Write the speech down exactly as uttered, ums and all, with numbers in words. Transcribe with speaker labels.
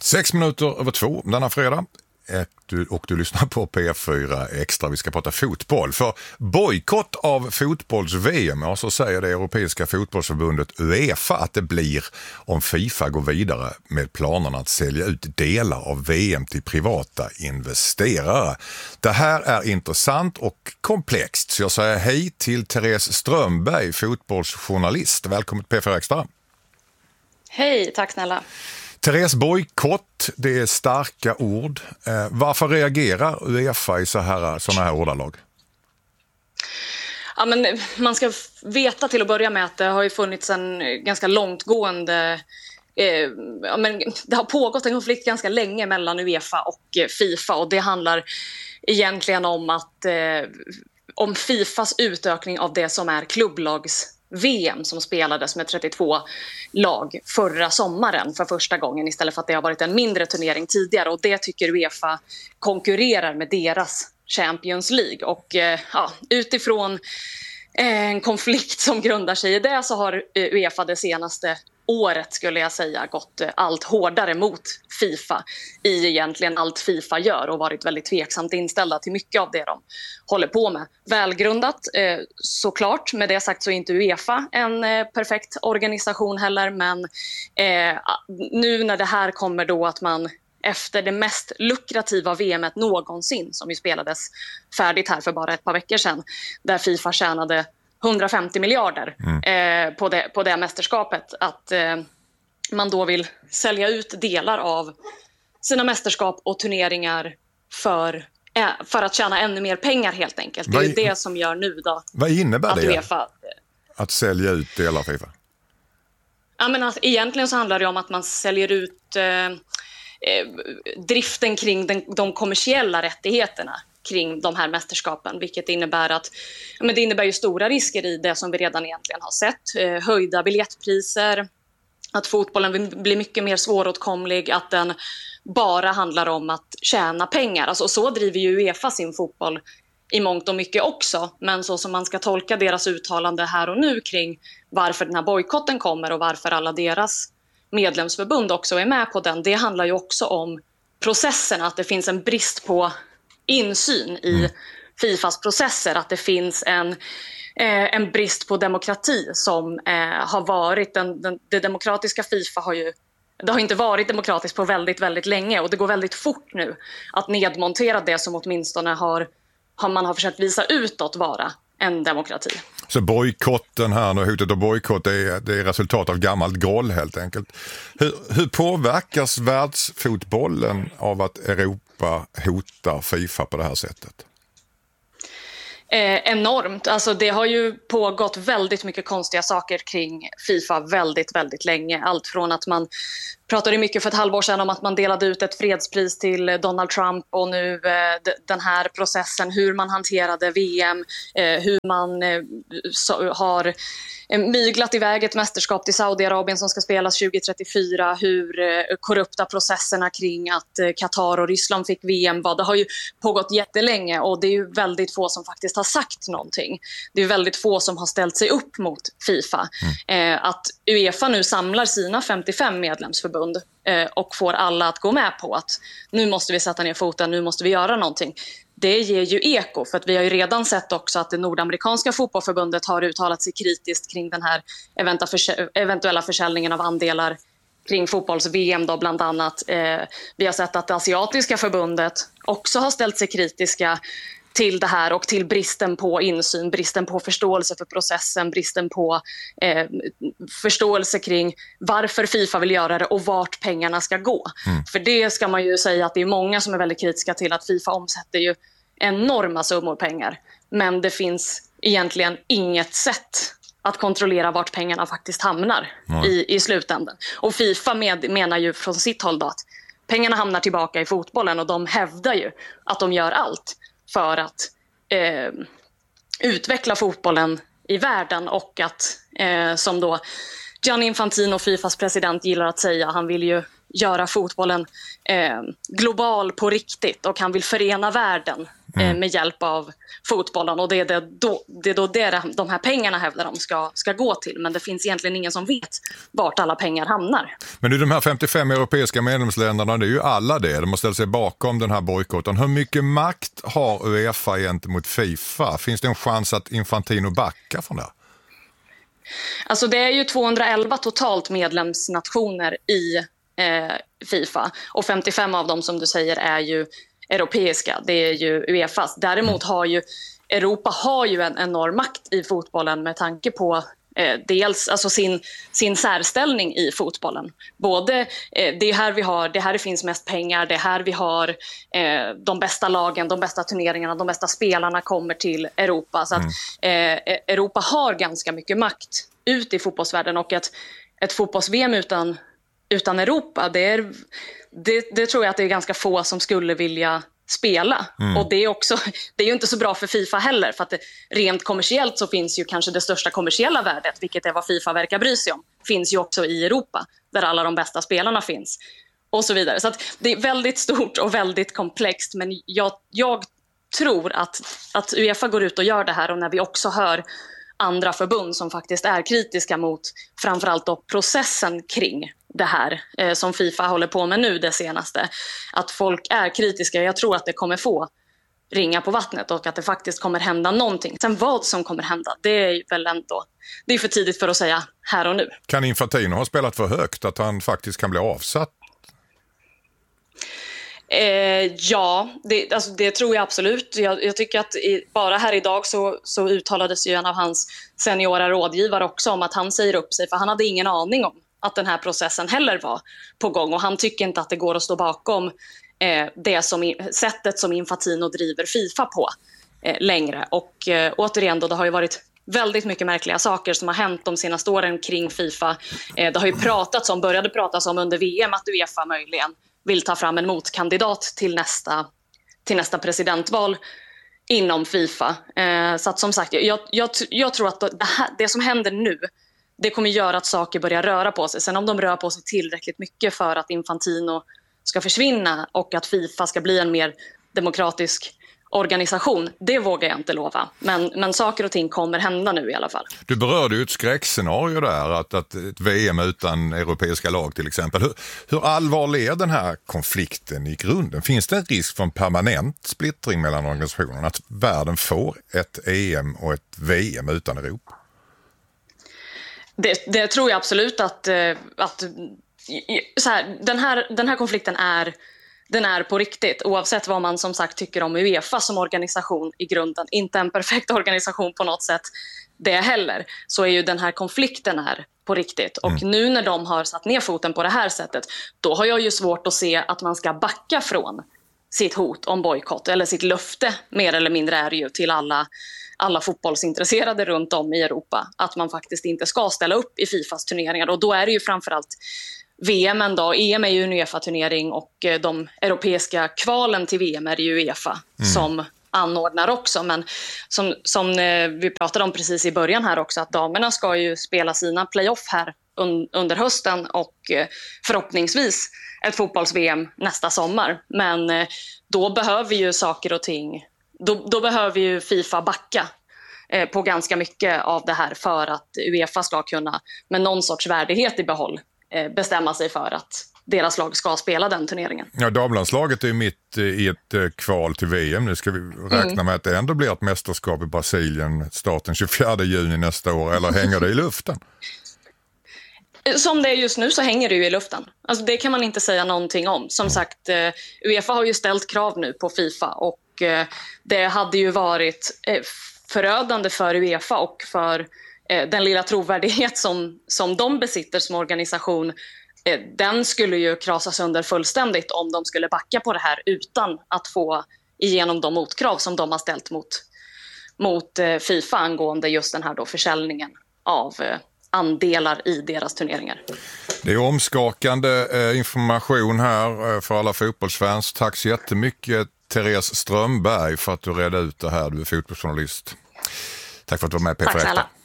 Speaker 1: Sex minuter över två denna fredag. Du, och du lyssnar på P F fyra Extra. Vi ska prata fotboll. För bojkott av fotbolls-V M, ja, så säger det Europeiska fotbollsförbundet UEFA att det blir om FIFA går vidare med planerna att sälja ut delar av V M till privata investerare. Det här är intressant och komplext. Så jag säger hej till Therese Strömberg, fotbollsjournalist. Välkommen till P F fyra Extra.
Speaker 2: Hej, tack snälla.
Speaker 1: Therese, bojkott, det är starka ord. Eh, varför reagerar UEFA i så här, såna här ordalag?
Speaker 2: Ja, men man ska veta till att börja med att det har ju funnits en ganska långtgående... Eh, ja, men det har pågått en konflikt ganska länge mellan UEFA och eh, FIFA, och det handlar egentligen om att eh, om FIFAs utökning av det som är klubblags V M som spelades med trettiotvå lag förra sommaren för första gången, istället för att det har varit en mindre turnering tidigare, och det tycker UEFA konkurrerar med deras Champions League. Och eh, ja, utifrån en konflikt som grundar sig i det så har UEFA det senaste året, skulle jag säga, gått allt hårdare mot FIFA i egentligen allt FIFA gör, och varit väldigt tveksamt inställda till mycket av det de håller på med. Välgrundat, eh, såklart. Med det sagt så är inte UEFA en eh, perfekt organisation heller, men eh, nu när det här kommer då att man efter det mest lukrativa V M:et någonsin, som ju spelades färdigt här för bara ett par veckor sedan, där FIFA tjänade hundrafemtio miljarder mm. eh, på, det, på det mästerskapet, att eh, man då vill sälja ut delar av sina mästerskap och turneringar för, eh, för att tjäna ännu mer pengar, helt enkelt. Det är ju det som gör nu då.
Speaker 1: Vad innebär
Speaker 2: att
Speaker 1: det?
Speaker 2: UEFA,
Speaker 1: att sälja ut delar av FIFA?
Speaker 2: Ja, men alltså, egentligen så handlar det om att man säljer ut eh, eh, driften kring den, de kommersiella rättigheterna kring de här mästerskapen, vilket innebär att men det innebär ju stora risker i det som vi redan egentligen har sett. Eh, höjda biljettpriser, att fotbollen blir mycket mer svåråtkomlig, att den bara handlar om att tjäna pengar. Alltså, så driver ju UEFA sin fotboll i mångt och mycket också, men så som man ska tolka deras uttalande här och nu kring varför den här bojkotten kommer och varför alla deras medlemsförbund också är med på den, det handlar ju också om processen, att det finns en brist på insyn i mm. FIFAs processer, att det finns en, eh, en brist på demokrati som eh, har varit, den, den, det demokratiska FIFA har ju, det har inte varit demokratiskt på väldigt, väldigt länge, och det går väldigt fort nu att nedmontera det som åtminstone har, har man har försökt visa utåt vara en demokrati.
Speaker 1: Så bojkotten här nu, hotet av bojkott, det är, det är resultat av gammalt groll helt enkelt. Hur, hur påverkas världsfotbollen av att Europa hotar FIFA på det här sättet?
Speaker 2: Eh, enormt. Alltså, det har ju pågått väldigt mycket konstiga saker kring FIFA väldigt, väldigt länge. Allt från att man pratade mycket för ett halvår sedan om att man delade ut ett fredspris till Donald Trump, och nu eh, d- den här processen, hur man hanterade V M, eh, hur man eh, so- har eh, myglat iväg ett mästerskap till Saudiarabien som ska spelas tjugo trettiofyra, hur eh, korrupta processerna kring att eh, Qatar och Ryssland fick V M var. Det har ju pågått jättelänge, och det är ju väldigt få som faktiskt har sagt någonting. Det är väldigt få som har ställt sig upp mot FIFA. Mm. Eh, att UEFA nu samlar sina femtiofem medlemsförbund och får alla att gå med på att nu måste vi sätta ner foten, nu måste vi göra någonting. Det ger ju eko, för att vi har ju redan sett också att det nordamerikanska fotbollförbundet har uttalat sig kritiskt kring den här eventuella försäljningen av andelar kring fotbolls-V M då, bland annat. Vi har sett att det asiatiska förbundet också har ställt sig kritiska till det här och till bristen på insyn, bristen på förståelse för processen, bristen på eh, förståelse kring varför FIFA vill göra det och vart pengarna ska gå. Mm. För det ska man ju säga att det är många som är väldigt kritiska till, att FIFA omsätter ju enorma summor pengar, men det finns egentligen inget sätt att kontrollera vart pengarna faktiskt hamnar mm. i, i slutändan. Och FIFA med, menar ju från sitt håll då att pengarna hamnar tillbaka i fotbollen, och de hävdar ju att de gör allt för att eh, utveckla fotbollen i världen, och att, eh, som då Gianni Infantino, FIFAs president, gillar att säga, han vill ju göra fotbollen eh, global på riktigt, och han vill förena världen eh,
Speaker 1: Mm.
Speaker 2: med hjälp av fotbollen, och det är det då det, är då det de här pengarna hävdar de ska, ska gå till, men det finns egentligen ingen som vet vart alla pengar hamnar.
Speaker 1: Men nu, de här femtiofem europeiska medlemsländerna, det är ju alla det. De har ställt sig bakom den här bojkotten. Hur mycket makt har UEFA gentemot FIFA? Finns det en chans att Infantino backar från det?
Speaker 2: Alltså det är ju tvåhundraelva totalt medlemsnationer i eh, FIFA, och femtiofem av dem, som du säger, är ju europeiska. Det är ju UEFAs. Däremot har ju Europa har ju en enorm makt i fotbollen med tanke på eh, dels alltså sin, sin särställning i fotbollen. Både eh, det är här vi har, det här det finns mest pengar, det är här vi har eh, de bästa lagen, de bästa turneringarna, de bästa spelarna kommer till Europa. Så att eh, Europa har ganska mycket makt ut i fotbollsvärlden, och ett, ett fotbolls-V M utan, utan Europa, det, är, det, det tror jag att det är ganska få som skulle vilja spela. Mm. Och det är också, det är ju inte så bra för FIFA heller, för att det, rent kommersiellt så finns ju kanske det största kommersiella värdet, vilket är vad FIFA verkar bry sig om, finns ju också i Europa, där alla de bästa spelarna finns och så vidare. Så att det är väldigt stort och väldigt komplext, men jag, jag tror att, att UEFA går ut och gör det här, och när vi också hör andra förbund som faktiskt är kritiska mot framförallt då processen kring det här eh, som FIFA håller på med nu det senaste. Att folk är kritiska. Jag tror att det kommer få ringa på vattnet, och att det faktiskt kommer hända någonting. Sen vad som kommer hända, det är väl ändå, det är för tidigt för att säga här och nu.
Speaker 1: Kan Infantino ha spelat för högt att han faktiskt kan bli avsatt?
Speaker 2: Eh, ja, det, alltså det tror jag absolut. Jag, jag tycker att i, bara här idag så, så uttalades ju en av hans seniora rådgivare också om att han säger upp sig, för han hade ingen aning om att den här processen heller var på gång, och han tycker inte att det går att stå bakom eh, det som, sättet som Infantino driver FIFA på eh, längre. Och eh, återigen då, det har ju varit väldigt mycket märkliga saker som har hänt de senaste åren kring FIFA. Eh, det har ju pratats om, började pratas om under V M att UEFA möjligen vill ta fram en motkandidat till nästa, till nästa presidentval inom FIFA. Eh, så att som sagt, jag, jag, jag tror att det, här, det som händer nu, det kommer göra att saker börjar röra på sig. Sen om de rör på sig tillräckligt mycket för att Infantino ska försvinna och att FIFA ska bli en mer demokratisk organisation, det vågar jag inte lova. Men, men saker och ting kommer hända nu i alla fall.
Speaker 1: Du berörde ju ett skräckscenario där, att, att ett V M utan europeiska lag till exempel. Hur, hur allvarlig är den här konflikten i grunden? Finns det en risk för en permanent splittring mellan organisationerna, att världen får ett E M och ett V M utan Europa?
Speaker 2: Det, det tror jag absolut att, att så här, den, här, den här konflikten är, den är på riktigt, oavsett vad man som sagt tycker om UEFA som organisation i grunden. Inte en perfekt organisation på något sätt det heller, så är ju den här konflikten är på riktigt. Och mm. nu när de har satt ner foten på det här sättet, då har jag ju svårt att se att man ska backa från sitt hot om bojkott, eller sitt löfte mer eller mindre är det ju till alla alla fotbollsintresserade runt om i Europa, att man faktiskt inte ska ställa upp i FIFAs turneringar. Och då är det ju framförallt V M då. E M är ju en UEFA-turnering, och de europeiska kvalen till V M är det ju UEFA mm. som anordnar också. Men som, som vi pratade om precis i början här också, att damerna ska ju spela sina playoff här un, under hösten, och förhoppningsvis ett fotbolls-V M nästa sommar. Men då behöver ju saker och ting Då, då behöver ju FIFA backa eh, på ganska mycket av det här för att UEFA ska kunna med någon sorts värdighet i behåll eh, bestämma sig för att deras lag ska spela den turneringen.
Speaker 1: Ja, damlandslaget är ju mitt i ett eh, kval till V M. Nu ska vi räkna mm. med att det ändå blir ett mästerskap i Brasilien starten tjugofjärde juni nästa år, eller hänger det i luften?
Speaker 2: Som det är just nu så hänger det ju i luften. Alltså det kan man inte säga någonting om. Som mm. sagt, eh, UEFA har ju ställt krav nu på FIFA, och det hade ju varit förödande för UEFA och för den lilla trovärdighet som, som de besitter som organisation. Den skulle ju krasas sönder fullständigt om de skulle backa på det här utan att få igenom de motkrav som de har ställt mot, mot FIFA angående just den här då försäljningen av andelar i deras turneringar.
Speaker 1: Det är omskakande information här för alla fotbollsfans. Tack så jättemycket, Therese Strömberg, för att du redde ut det här. Du är fotbollsjournalist. Tack för att du var med, P F.
Speaker 2: Tack snälla.